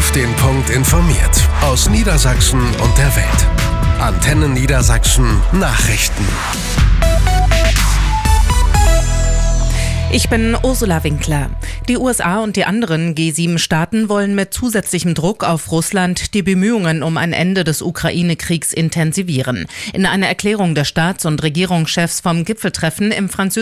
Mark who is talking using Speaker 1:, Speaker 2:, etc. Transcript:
Speaker 1: Auf den Punkt informiert. Aus Niedersachsen und der Welt. Antenne Niedersachsen Nachrichten.
Speaker 2: Ich bin Ursula Winkler. Die USA und die anderen G7-Staaten wollen mit zusätzlichem Druck auf Russland die Bemühungen um ein Ende des Ukraine-Kriegs intensivieren. In einer Erklärung der Staats- und Regierungschefs vom Gipfeltreffen im französischen